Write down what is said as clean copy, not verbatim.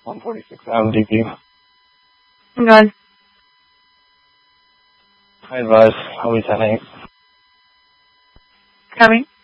146 DP. Good. I advise, I'll be 10-8. Coming.